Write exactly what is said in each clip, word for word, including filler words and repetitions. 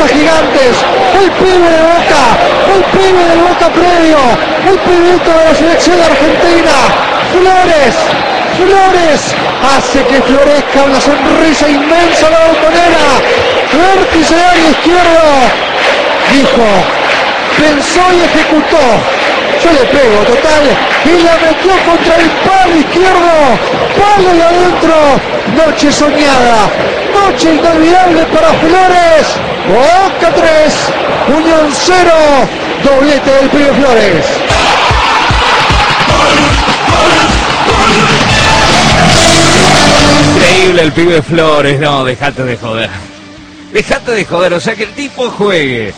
para Gigantes, el pibe de Boca, el pibe del Boca Previo, el pibito de la selección argentina, Flores, Flores, hace que florezca una sonrisa inmensa la bombonera, vértice de área izquierdo, dijo, pensó y ejecutó, yo le pego, total, y la metió contra el palo izquierdo, palo y adentro, noche soñada, noche inolvidable para Flores, Boca tres, Unión cero, doblete del pibe Flores. Increíble el pibe Flores, no, dejate de joder. Dejate de joder, o sea que el tipo juegue.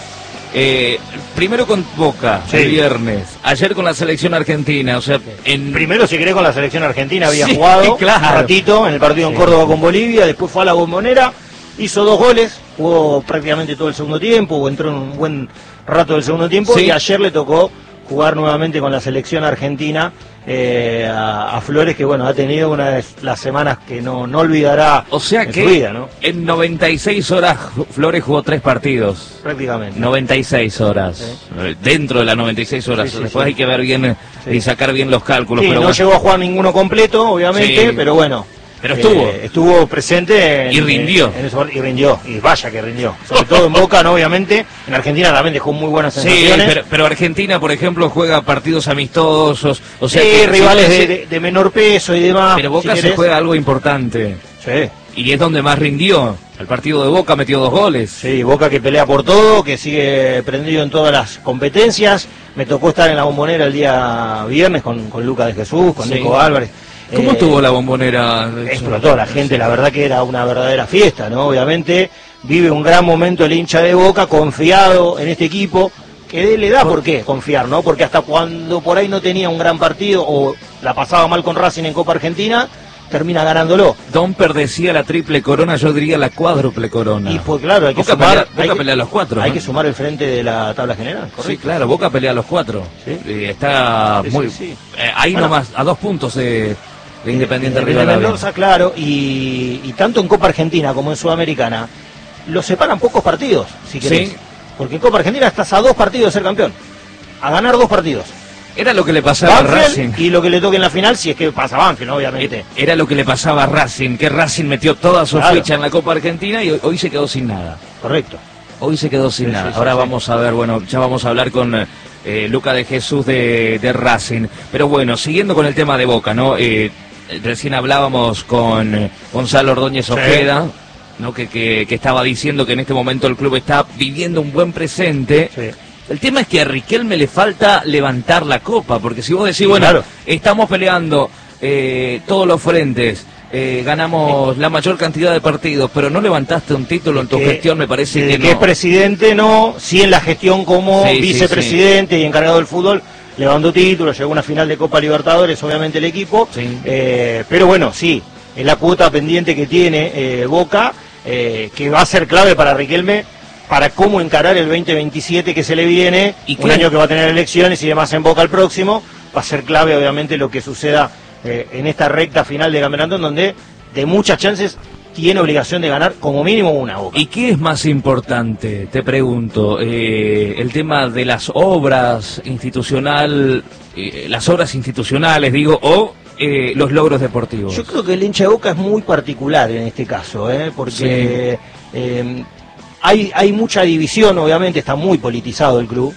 Eh, primero con Boca, sí, el viernes, ayer con la selección argentina, o sea, en... primero si querés con la selección argentina había sí, jugado claro, un ratito en el partido en sí. Córdoba con Bolivia, después fue a la Bombonera, hizo dos goles, jugó prácticamente todo el segundo tiempo, o entró en un buen rato del segundo tiempo, sí, y ayer le tocó jugar nuevamente con la selección argentina eh, a, a Flores, que bueno, ha tenido una de las semanas que no, no olvidará, o sea en que su vida, ¿no? En noventa y seis horas Flores jugó tres partidos. Prácticamente. noventa y seis horas. Sí. Dentro de las noventa y seis horas. Sí, sí, después sí, hay que ver bien sí. y sacar bien los cálculos. Sí, pero no bueno, llegó a jugar ninguno completo, obviamente, sí, pero bueno. Pero estuvo. Eh, estuvo presente en, y rindió. En, en eso, y rindió. Y vaya que rindió. Sobre todo en Boca, ¿no? Obviamente. En Argentina también dejó muy buenas sensaciones. Sí, pero, pero Argentina, por ejemplo, juega partidos amistosos. O sea, sí, que, rivales si de, de, de menor peso y demás. Pero Boca si se juega algo importante. Sí. Y es donde más rindió. El partido de Boca metió dos goles. Sí, Boca que pelea por todo, que sigue prendido en todas las competencias. Me tocó estar en la Bombonera el día viernes con, con Lucas de Jesús, con sí. Nico Álvarez. ¿Cómo eh, estuvo la Bombonera? Explotó la gente, la verdad que era una verdadera fiesta, ¿no? Obviamente vive un gran momento el hincha de Boca, confiado en este equipo, que le da por qué confiar, ¿no? Porque hasta cuando por ahí no tenía un gran partido o la pasaba mal con Racing en Copa Argentina, termina ganándolo. Domper decía la triple corona, yo diría la cuádruple corona. Y pues claro, hay que Boca sumar, pelea, Boca hay que, pelea a los cuatro. Hay ¿no? que sumar el frente de la tabla general, correcto. Sí, claro, Boca pelea a los cuatro. ¿Sí? Y está sí, muy... Sí, sí. Eh, ahí bueno, nomás, a dos puntos de, de Independiente Rivadavia. De Mendoza, claro, y, y tanto en Copa Argentina como en Sudamericana, los separan pocos partidos, si querés. Sí. Porque en Copa Argentina estás a dos partidos de ser campeón. A ganar dos partidos. Era lo que le pasaba a Racing. Y lo que le toque en la final, si es que pasa Banfield, obviamente. Era lo que le pasaba a Racing, que Racing metió toda su claro. ficha en la Copa Argentina y hoy, hoy se quedó sin nada. Correcto. Hoy se quedó sin sí, nada. Sí, Ahora sí, vamos sí. a ver, bueno, ya vamos a hablar con eh, Luca de Jesús de, de Racing. Pero bueno, siguiendo con el tema de Boca, ¿no? Eh, recién hablábamos con eh, Gonzalo Ordóñez Ojeda, sí. ¿no? Que, que, que estaba diciendo que en este momento el club está viviendo un buen presente. Sí. El tema es que a Riquelme le falta levantar la copa, porque si vos decís, sí, bueno, claro. estamos peleando eh, todos los frentes, eh, ganamos la mayor cantidad de partidos, pero no levantaste un título en tu que, gestión, me parece que no. Que es presidente, no, sí en la gestión como sí, vicepresidente sí, sí. y encargado del fútbol, levantó títulos, llegó a una final de Copa Libertadores, obviamente el equipo, sí. eh, pero bueno, sí, es la cuota pendiente que tiene eh, Boca, eh, que va a ser clave para Riquelme, para cómo encarar el veinte veintisiete que se le viene, ¿Y un año que va a tener elecciones y demás en Boca el próximo, va a ser clave obviamente lo que suceda eh, en esta recta final de campeonato, en donde de muchas chances tiene obligación de ganar como mínimo una Boca. ¿Y qué es más importante, te pregunto, eh, el tema de las obras institucional, eh, las obras institucionales, digo, o eh, los logros deportivos? Yo creo que el hincha de Boca es muy particular en este caso, ¿eh? porque... Sí. Eh, Hay, hay mucha división, obviamente, está muy politizado el club,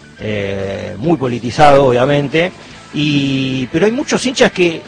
eh, muy politizado, obviamente, y pero hay muchos hinchas que...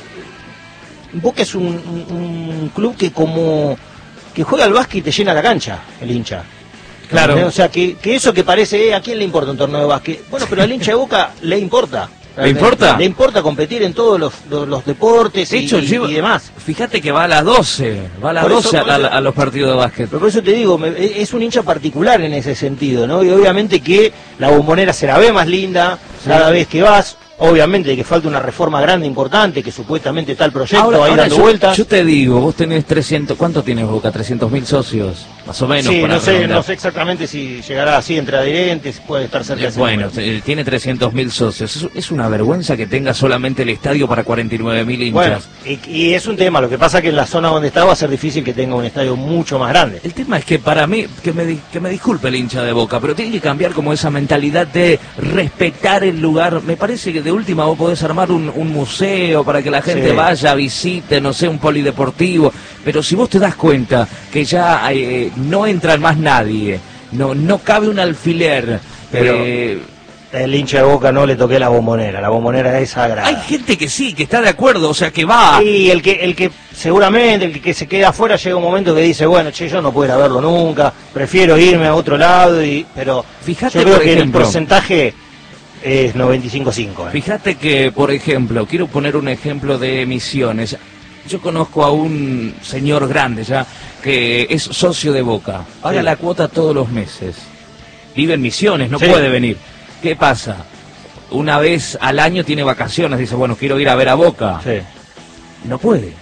Boca es un, un, un club que como que juega al básquet y te llena la cancha, el hincha. Claro. ¿Entendés? O sea, que, que eso que parece, eh, ¿a quién le importa un torneo de básquet? Bueno, pero al hincha de Boca le importa. ¿Le importa? Le importa competir en todos los, los, los deportes de hecho, y, llevo, y demás. Fíjate que va a las doce, va a las doce a, a, a los partidos de básquet. Pero por eso te digo, me, es un hincha particular en ese sentido, ¿no? Y obviamente que la Bombonera se la ve más linda sí. cada vez que vas. obviamente que falta una reforma grande, importante, que supuestamente está el proyecto ahora, ahí ahora dando yo, vueltas. Yo te digo, vos tenés trescientos, ¿cuánto tienes Boca? trescientos mil socios, más o menos. Sí, para no sé, redondear. no sé exactamente si llegará así entre adherentes, puede estar cerca de ese Bueno, número. eh, tiene trescientos mil socios. Es, es una vergüenza que tenga solamente el estadio para cuarenta y nueve mil hinchas. Bueno, y, y es un tema, lo que pasa es que en la zona donde está va a ser difícil que tenga un estadio mucho más grande. El tema es que para mí, que me, di- que me disculpe el hincha de Boca, pero tiene que cambiar como esa mentalidad de respetar el lugar. Me parece que de última vos podés armar un, un museo para que la gente Sí. vaya, visite, no sé, un polideportivo. Pero si vos te das cuenta que ya eh, no entra más nadie, no, no cabe un alfiler, Pero- eh, El hincha de Boca no le toqué la bombonera, la bombonera es sagrada. hay gente que sí, que está de acuerdo, o sea, que va. Y el que, el que seguramente, el que se queda afuera llega un momento que dice, bueno, che, yo no puedo ir a verlo nunca, prefiero irme a otro lado, y pero Fíjate, yo creo por que ejemplo, el porcentaje es noventa y cinco cinco. ¿eh? Fíjate que, por ejemplo, quiero poner un ejemplo de Misiones. Yo conozco a un señor grande ya, que es socio de Boca, paga Sí. la cuota todos los meses, vive en Misiones, no Sí. puede venir. ¿Qué pasa? Una vez al año tiene vacaciones, dice, bueno, quiero ir a ver a Boca. Sí. No puede.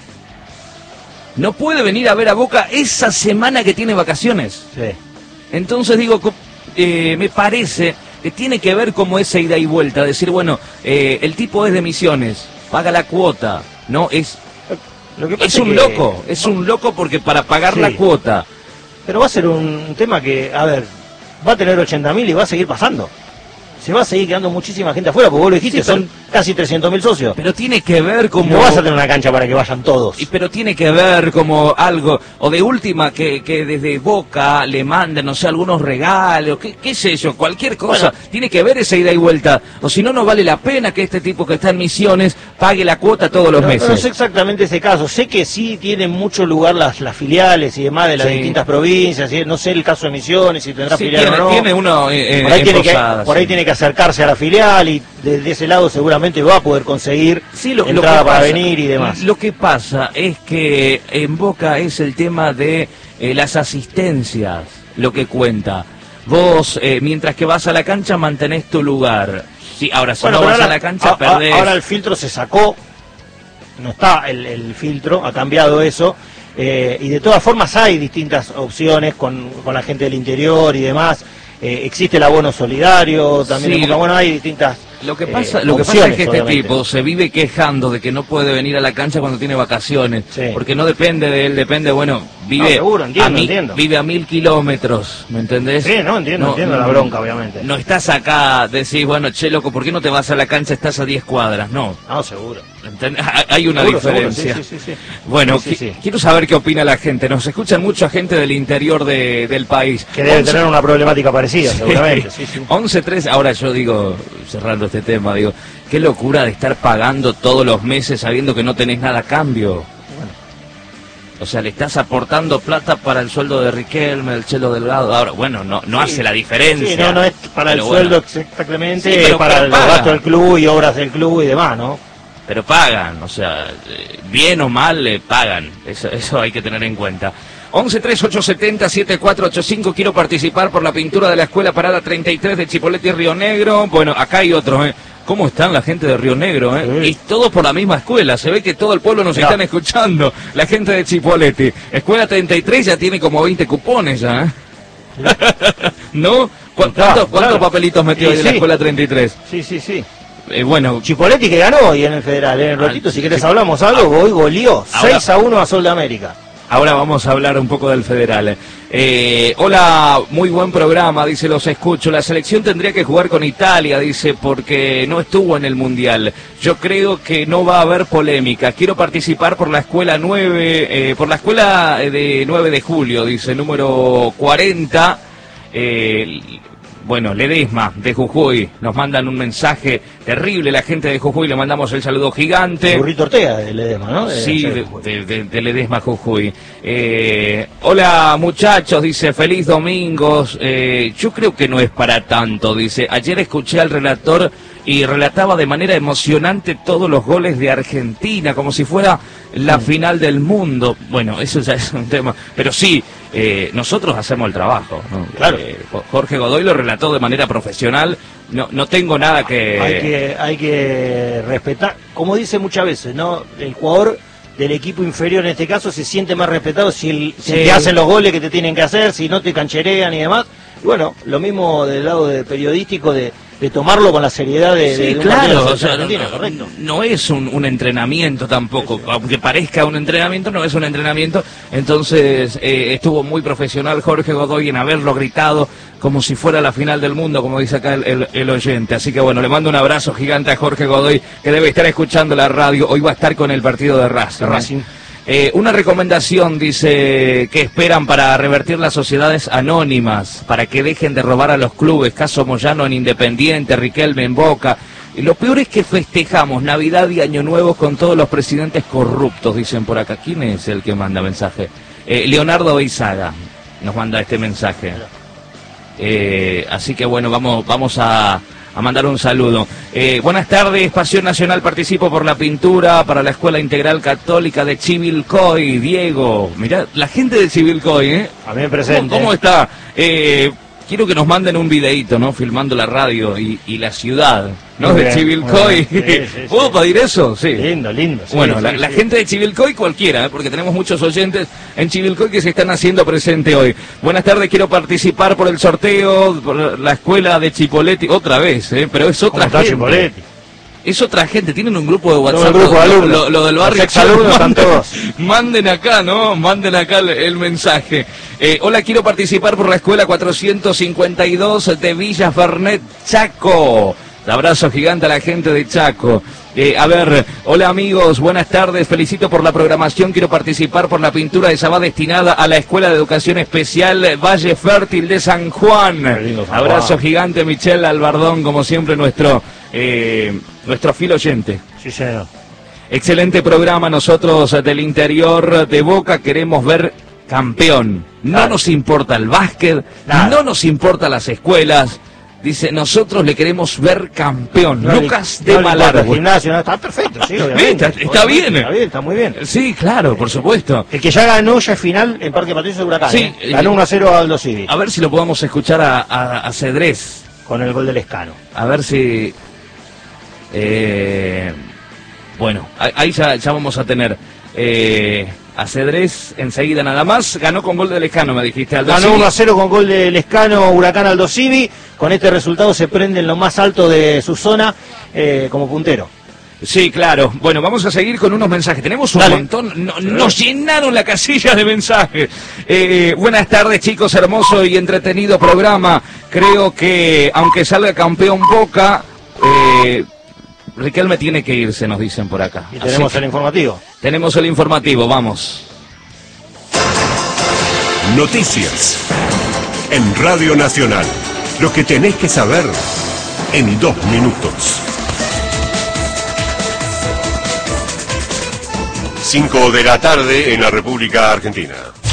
No puede venir a ver a Boca esa semana que tiene vacaciones. Sí. Entonces digo, co- eh, me parece que tiene que ver como esa ida y vuelta, decir, bueno, eh, el tipo es de Misiones, paga la cuota, ¿no? Es, Lo que pasa es un que- loco, es un loco porque para pagar Sí. la cuota, Pero va a ser un tema que, a ver, va a tener ochenta mil y va a seguir pasando. Se va a seguir quedando muchísima gente afuera, porque vos lo dijiste, Sí, pero- son casi trescientos mil socios. pero tiene que ver como... No vas a tener una cancha para que vayan todos. Y pero tiene que ver como algo, o de última que, que desde Boca le manden, no sé, algunos regalos, qué, qué sé yo, cualquier cosa. Bueno. Tiene que ver esa ida y vuelta. O si no, no vale la pena que este tipo que está en Misiones pague la cuota todos los No, meses. no sé exactamente ese caso. Sé que sí tienen mucho lugar las, las filiales y demás de las Sí. distintas provincias. y No sé el caso de Misiones, si tendrá Sí, filial tiene, o no. tiene uno eh, por ahí, en tiene que, Posadas, por ahí sí. tiene que acercarse a la filial y desde ese lado seguramente va a poder conseguir Sí, lo, lo entrada que para pasa- venir y demás. Lo que pasa es que en Boca es el tema de eh, las asistencias, lo que cuenta. Vos, eh, mientras que vas a la cancha, mantenés tu lugar. Sí, ahora si Bueno, no pero vas ahora, a la cancha, a- a- perdés. ahora el filtro se sacó, no está el, el filtro, ha cambiado eso, eh, y de todas formas hay distintas opciones con, con la gente del interior y demás. Eh, existe el abono solidario, también Sí, en Boca. lo- Bueno, hay distintas Lo que eh, pasa, lo que pasa es opciones, que este obviamente. tipo se vive quejando de que no puede venir a la cancha cuando tiene vacaciones, Sí. porque no depende de él, depende, bueno, vive No, seguro, entiendo, a mil, entiendo. vive a mil kilómetros, ¿me entendés? Sí, no, entiendo, entiendo la bronca, obviamente. No estás acá, decís, bueno, che, loco, ¿por qué no te vas a la cancha? Estás a diez cuadras, no. No, seguro. ¿entendés? Hay una Seguro, seguro, diferencia. sí, sí, sí, sí. Bueno, Sí, sí, qui- sí. quiero saber qué opina la gente. Nos escuchan mucha gente del interior de- del país. Que debe Once- tener una problemática parecida, seguramente. Sí, sí. once tres, ahora yo digo, cerrando este tema, digo, qué locura de estar pagando todos los meses sabiendo que no tenés nada a cambio. O sea, le estás aportando plata para el sueldo de Riquelme, el Chelo Delgado. Ahora, bueno, no, no Sí. hace la diferencia. Sí, no, no es para el Pero bueno, sueldo exactamente, Sí, pero- es para pero los paga. gastos del club y obras del club y demás, ¿no? Pero pagan, o sea, eh, bien o mal, le pagan. Eso, eso hay que tener en cuenta. once tres ocho siete cero siete cuatro ocho cinco, quiero participar por la pintura de la Escuela Parada treinta y tres de Chipolete y Río Negro. Bueno, acá hay otro, ¿eh? ¿Cómo están la gente de Río Negro, eh? Sí. Y todos por la misma escuela, se ve que todo el pueblo nos Mirá. están escuchando. La gente de Chipolete. Escuela treinta y tres ya tiene como veinte cupones ya, ¿eh? ¿No? ¿Cu- Claro, ¿Cuántos, cuántos claro. papelitos metió Y ahí de la sí. Escuela treinta y tres? Sí, sí, sí. Eh, bueno, Chipoletti que ganó hoy en el Federal, en el ratito, si querés sí. hablamos algo, hoy goleó Ahora- seis a uno a Sol de América. ahora vamos a hablar un poco del Federal. Eh, hola, muy buen programa, dice, los escucho. La selección tendría que jugar con Italia, dice, porque no estuvo en el Mundial. Yo creo que no va a haber polémica. Quiero participar por la escuela nueve, eh, por la escuela de nueve de julio, dice, número cuarenta. Eh, Bueno, Ledesma de Jujuy, nos mandan un mensaje terrible, la gente de Jujuy, le mandamos el saludo gigante. Burrito Ortega de Ledesma, ¿no? De- Sí, de- de, de, de- de Ledesma Jujuy. Eh, hola muchachos, dice, feliz domingo. Eh, yo creo que no es para tanto, dice. Ayer escuché al relator y relataba de manera emocionante todos los goles de Argentina, como si fuera la final del mundo. Bueno, eso ya es un tema. Pero sí, eh, nosotros hacemos el trabajo, ¿no? Claro. Eh, Jorge Godoy lo relató de manera profesional, no, no tengo nada que... Hay que... Hay que respetar, como dice muchas veces, ¿no? El jugador del equipo inferior en este caso se siente más respetado si, el, si Sí. te hacen los goles que te tienen que hacer, si no te cancherean y demás. Y bueno, lo mismo del lado de periodístico de, de tomarlo con la seriedad de, Sí, de un claro, partido de la o sea, selección argentina, no, correcto. no es un, un entrenamiento tampoco, aunque parezca un entrenamiento, no es un entrenamiento. Entonces eh, estuvo muy profesional Jorge Godoy en haberlo gritado como si fuera la final del mundo, como dice acá el, el, el oyente. Así que bueno, le mando un abrazo gigante a Jorge Godoy, que debe estar escuchando la radio. Hoy va a estar con el partido de Racing. Racing. Eh, una recomendación, dice, que esperan para revertir las sociedades anónimas, para que dejen de robar a los clubes, caso Moyano en Independiente, Riquelme en Boca. Y lo peor es que festejamos Navidad y Año Nuevo con todos los presidentes corruptos, dicen por acá. ¿Quién es el que manda mensaje? Eh, Leonardo Beizaga nos manda este mensaje. Eh, así que bueno, vamos, vamos a... a mandar un saludo. Eh, buenas tardes, Pasión Nacional, participo por la pintura para la Escuela Integral Católica de Chivilcoy. Diego, mirá, la gente de Chivilcoy, ¿eh? A mí me presente. ¿Cómo, cómo está? Eh, quiero que nos manden un videíto, ¿no? Filmando la radio y, y la ciudad, ¿no? Muy de bien, Chivilcoy. muy bien. Sí, sí, ¿Puedo sí. pedir eso? Sí. Lindo, lindo. Sí, Bueno, sí, la, sí, la sí. gente de Chivilcoy cualquiera, ¿eh? Porque tenemos muchos oyentes en Chivilcoy que se están haciendo presente hoy. Buenas tardes, quiero participar por el sorteo, por la escuela de Chipoletti, otra vez, ¿eh? Pero es otra ¿Cómo está gente. Chipoletti? Es otra gente, tienen un grupo de WhatsApp. Todo el grupo de lo, alumnos. lo- lo del barrio. Los exalumnos están Manden- todos. Manden acá, ¿no? Manden acá el, el mensaje. Eh, hola, quiero participar por la escuela cuatrocientos cincuenta y dos de Villa Fernet, Chaco. Un abrazo gigante a la gente de Chaco. Eh, a ver, hola amigos, buenas tardes, felicito por la programación, quiero participar por la pintura de Sabá destinada a la Escuela de Educación Especial Valle Fértil de San Juan. Qué lindo San Abrazo Juan. gigante, Michelle Albardón, como siempre nuestro, eh, nuestro fiel oyente. Sí, señor. Excelente programa, nosotros del interior de Boca queremos ver campeón. No Claro. nos importa el básquet, Nada. no nos importa las escuelas. Dice, nosotros le queremos ver campeón. No le- Lucas no de le importa el Malargüe. gimnasio, no, está perfecto, sí, obviamente. Está- está bien. Está bien, está muy bien. Sí, claro, por supuesto. El que ya ganó ya es final en Parque Patricio de Huracán. Sí, ¿eh? Ganó uno a cero a Aldo Civi A ver si lo podemos escuchar a, a, a Cedrés. con el gol del Escano. A ver si... eh, bueno, ahí- ahí ya, ya vamos a tener eh, a Cedrés enseguida nada más. Ganó con gol de Lescano, me dijiste. Aldo Ganó Civi. uno a cero con gol del Escano Huracán Aldo Civi. Con este resultado se prende en lo más alto de su zona eh, como puntero. Sí, claro. Bueno, vamos a seguir con unos mensajes. Tenemos un Dale. montón. No- nos llenaron la casilla de mensajes. Eh, buenas tardes, chicos. Hermoso y entretenido programa. Creo que, aunque salga campeón Boca, eh, Riquelme tiene que irse, nos dicen por acá. Y Así tenemos que el informativo. tenemos el informativo. Vamos. Noticias. En Radio Nacional. Lo que tenés que saber en dos minutos. Cinco de la tarde en la República Argentina.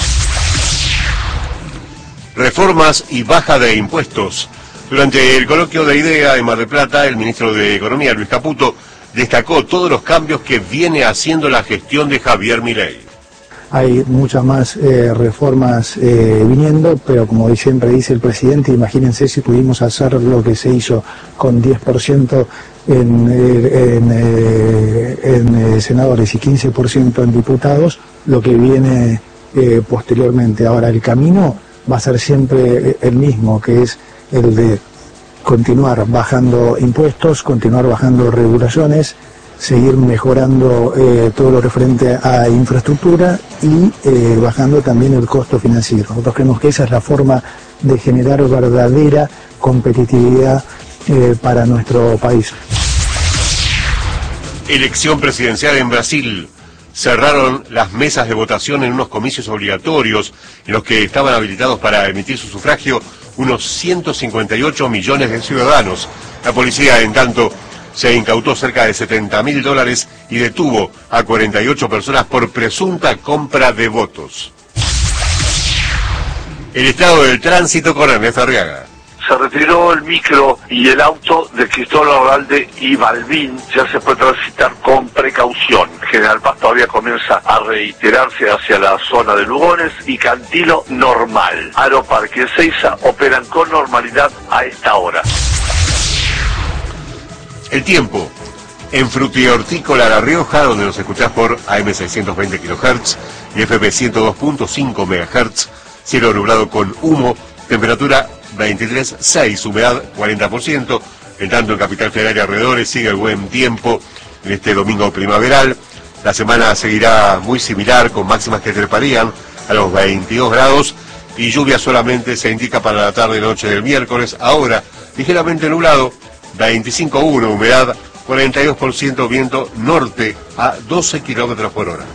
Reformas y baja de impuestos. Durante el coloquio de IDEA en Mar del Plata, el ministro de Economía, Luis Caputo, destacó todos los cambios que viene haciendo la gestión de Javier Milei. Hay muchas más eh, reformas eh, viniendo, pero como siempre dice el presidente, imagínense si pudimos hacer lo que se hizo con diez por ciento en, eh, en, eh, en eh, senadores y quince por ciento en diputados, lo que viene eh, posteriormente. Ahora, el camino va a ser siempre el mismo, que es el de continuar bajando impuestos, continuar bajando regulaciones, seguir mejorando eh, todo lo referente a infraestructura y eh, bajando también el costo financiero. Nosotros creemos que esa es la forma de generar verdadera competitividad eh, para nuestro país. Elección presidencial en Brasil. Cerraron las mesas de votación en unos comicios obligatorios en los que estaban habilitados para emitir su sufragio unos ciento cincuenta y ocho millones de ciudadanos. La policía, en tanto, se incautó cerca de setenta mil dólares y detuvo a cuarenta y ocho personas por presunta compra de votos. El estado del tránsito con Ernesto Arriaga. Se retiró el micro y el auto de Cristóbal Orralde y Balbín. Ya se puede transitar con precaución. General Paz todavía comienza a reiterarse hacia la zona de Lugones y Cantilo normal. Aeroparque y Ezeiza operan con normalidad a esta hora. El tiempo. En Frutihortícola La Rioja, donde nos escuchás por A M seiscientos veinte kilohertz y F M ciento dos punto cinco megahertz, cielo nublado con humo, temperatura veintitrés punto seis, humedad cuarenta por ciento, en tanto en Capital Federal y alrededores sigue el buen tiempo en este domingo primaveral. La semana seguirá muy similar, con máximas que treparían a los veintidós grados, y lluvia solamente se indica para la tarde y noche del miércoles. Ahora, ligeramente nublado, veinticinco punto uno, humedad cuarenta y dos por ciento, viento norte a doce kilómetros por hora.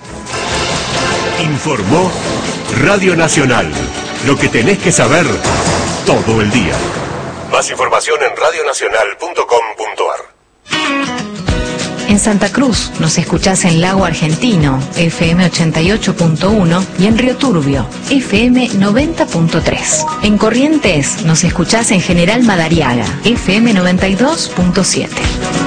Informó Radio Nacional. Lo que tenés que saber todo el día. Más información en radio nacional punto com punto ar. En Santa Cruz nos escuchás en Lago Argentino, F M ochenta y ocho punto uno, y en Río Turbio, F M noventa punto tres. En Corrientes nos escuchás en General Madariaga, F M noventa y dos punto siete.